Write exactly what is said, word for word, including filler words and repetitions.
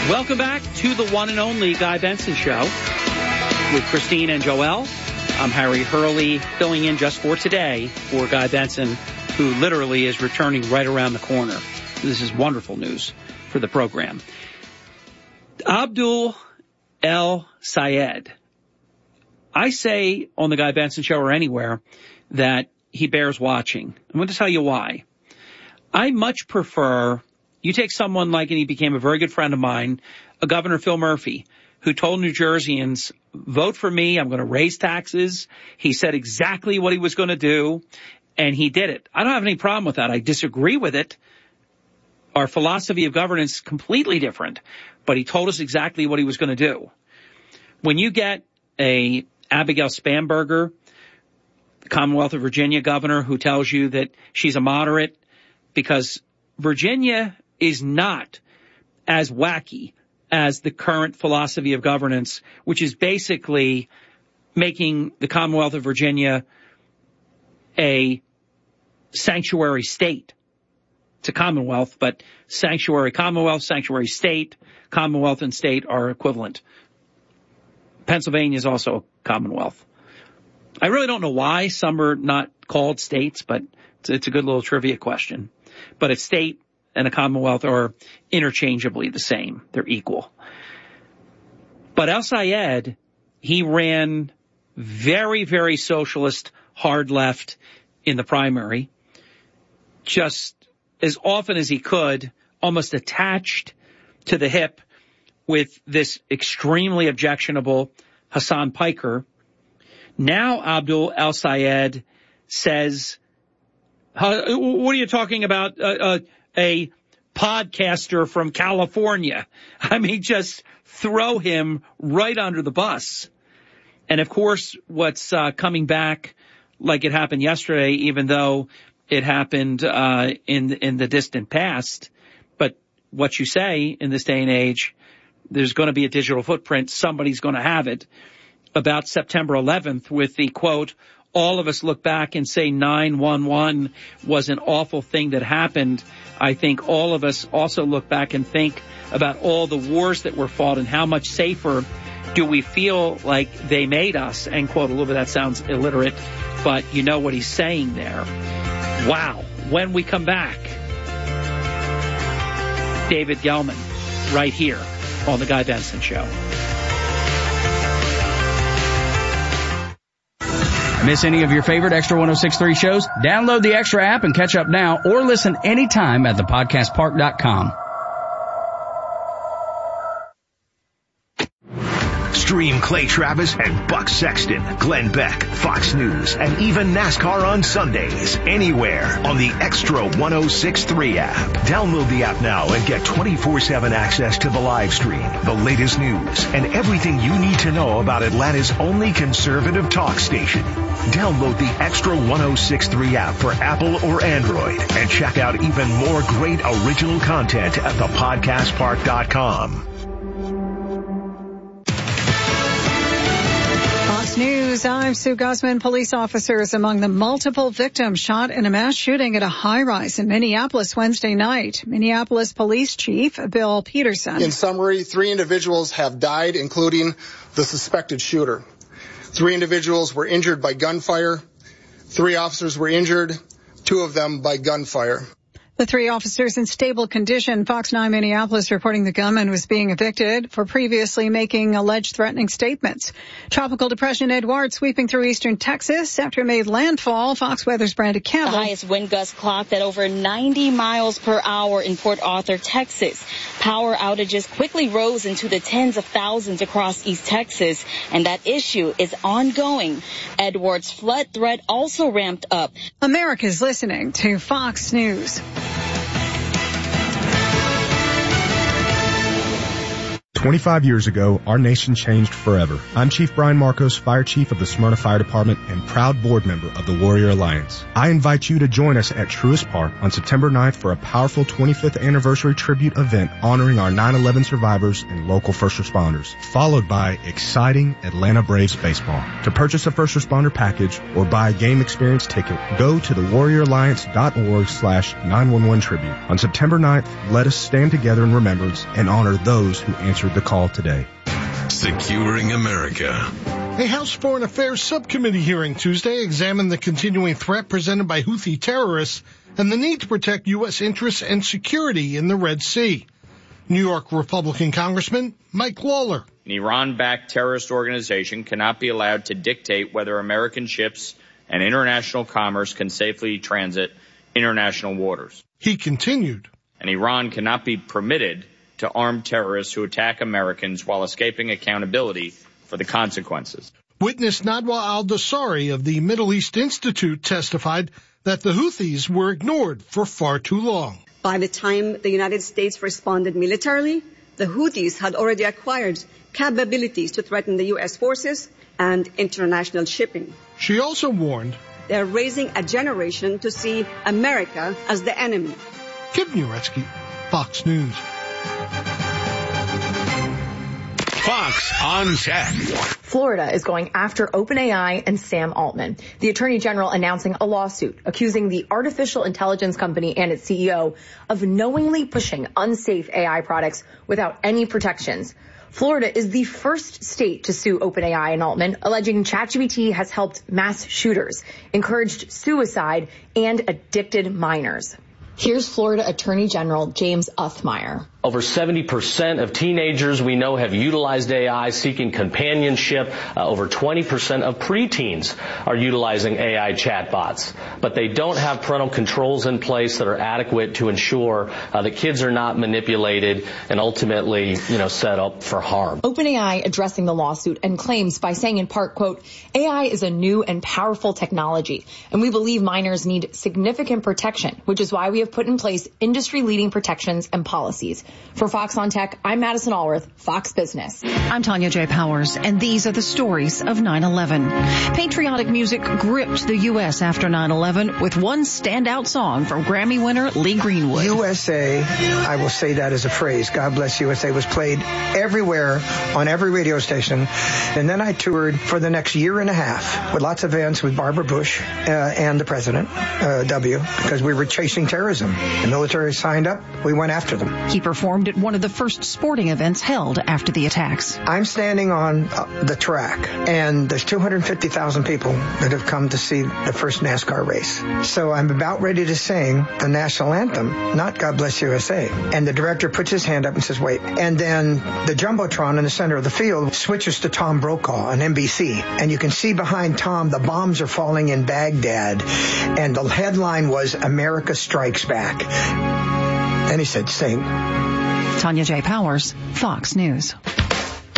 Welcome back to the one and only Guy Benson Show with Christine and Joelle. I'm Harry Hurley, filling in just for today for Guy Benson, who literally is returning right around the corner. This is wonderful news for the program. Abdul El Sayed. I say on the Guy Benson Show or anywhere that he bears watching. I'm going to tell you why. I much prefer, you take someone like, and he became a very good friend of mine, a Governor Phil Murphy, who told New Jerseyans, vote for me, I'm going to raise taxes. He said exactly what he was going to do, and he did it. I don't have any problem with that. I disagree with it. Our philosophy of governance is completely different, but he told us exactly what he was going to do. When you get a Abigail Spanberger, the Commonwealth of Virginia governor, who tells you that she's a moderate, because Virginia is not as wacky as the current philosophy of governance, which is basically making the Commonwealth of Virginia a sanctuary state. It's a commonwealth, but sanctuary commonwealth, sanctuary state, commonwealth and state are equivalent. Pennsylvania is also a commonwealth. I really don't know why some are not called states, but it's, it's a good little trivia question. But a state and a commonwealth are interchangeably the same. They're equal. But El Sayed, he ran very, very socialist, hard left in the primary, just as often as he could, almost attached to the hip with this extremely objectionable Hassan Piker. Now Abdul El Sayed says, uh, what are you talking about? Uh, uh, a podcaster from California. I mean, just throw him right under the bus. And of course, what's uh, coming back like it happened yesterday, even though it happened uh, in in the distant past. But what you say in this day and age, there's going to be a digital footprint. Somebody's going to have it. About September eleventh with the quote, all of us look back and say nine one one was an awful thing that happened. I think all of us also look back and think about all the wars that were fought and how much safer do we feel like they made us, end quote. A little bit of that sounds illiterate, but you know what he's saying there. Wow. When we come back, David Gelman, right here on The Guy Benson Show. Miss any of your favorite Extra one oh six point three shows? Download the Extra app and catch up now, or listen anytime at the podcast park dot com. Stream Clay Travis and Buck Sexton, Glenn Beck, Fox News, and even NASCAR on Sundays, anywhere on the Extra one oh six point three app. Download the app now and get twenty-four seven access to the live stream, the latest news, and everything you need to know about Atlanta's only conservative talk station. Download the Extra one oh six point three app for Apple or Android and check out even more great original content at the podcast park dot com. News. I'm Sue Guzman. Police officers among the multiple victims shot in a mass shooting at a high-rise in Minneapolis Wednesday night. Minneapolis Police Chief Bill Peterson. In summary, three individuals have died, including the suspected shooter. Three individuals were injured by gunfire. Three officers were injured, two of them by gunfire. The three officers in stable condition. Fox nine Minneapolis reporting the gunman was being evicted for previously making alleged threatening statements. Tropical Depression Edouard sweeping through eastern Texas after it made landfall. Fox Weather's Brandon Campbell. The highest wind gust clocked at over ninety miles per hour in Port Arthur, Texas. Power outages quickly rose into the tens of thousands across East Texas, and that issue is ongoing. Edward's flood threat also ramped up. America's listening to Fox News. twenty-five years ago, our nation changed forever. I'm Chief Brian Marcos, Fire Chief of the Smyrna Fire Department and proud board member of the Warrior Alliance. I invite you to join us at Truist Park on September ninth for a powerful twenty-fifth anniversary tribute event honoring our nine eleven survivors and local first responders, followed by exciting Atlanta Braves baseball. To purchase a first responder package or buy a game experience ticket, go to the warrior alliance dot org slash nine one one tribute. On September ninth, let us stand together in remembrance and honor those who answered the call today. Securing America. A House Foreign Affairs Subcommittee hearing Tuesday examined the continuing threat presented by Houthi terrorists and the need to protect U S interests and security in the Red Sea. New York Republican Congressman Mike Lawler. An Iran-backed terrorist organization cannot be allowed to dictate whether American ships and international commerce can safely transit international waters. He continued. And Iran cannot be permitted to arm terrorists who attack Americans while escaping accountability for the consequences. Witness Nadwa al-Dosari of the Middle East Institute testified that the Houthis were ignored for far too long. By the time the United States responded militarily, the Houthis had already acquired capabilities to threaten the U S forces and international shipping. She also warned, they're raising a generation to see America as the enemy. Kip Nuretsky, Fox News. Fox on Tech. Florida is going after OpenAI and Sam Altman. The Attorney General announcing a lawsuit accusing the artificial intelligence company and its C E O of knowingly pushing unsafe A I products without any protections. Florida is the first state to sue OpenAI and Altman, alleging ChatGPT has helped mass shooters, encouraged suicide, and addicted minors. Here's Florida Attorney General James Uthmire. Over seventy percent of teenagers we know have utilized A I seeking companionship. Uh, over twenty percent of preteens are utilizing A I chatbots. But they don't have parental controls in place that are adequate to ensure uh, that kids are not manipulated and ultimately, you know, set up for harm. OpenAI addressing the lawsuit and claims by saying in part, quote, A I is a new and powerful technology, and we believe minors need significant protection, which is why we have put in place industry-leading protections and policies. For Fox on Tech, I'm Madison Allworth, Fox Business. I'm Tanya J. Powers, and these are the stories of nine eleven. Patriotic music gripped the U S after nine eleven with one standout song from Grammy winner Lee Greenwood. U S A, I will say that as a phrase, God Bless U S A, was played everywhere on every radio station. And then I toured for the next year and a half with lots of events with Barbara Bush uh, and the president, uh, W, because we were chasing terrorism. The military signed up. We went after them. He performed at one of the first sporting events held after the attacks. I'm standing on uh, the track, and there's two hundred fifty thousand people that have come to see the first NASCAR race. So I'm about ready to sing the national anthem, not God Bless U S A. And the director puts his hand up and says, wait. And then the Jumbotron in the center of the field switches to Tom Brokaw on N B C. And you can see behind Tom, the bombs are falling in Baghdad. And the headline was America Strikes Back. And he said, sing. Tanya J. Powers, Fox News.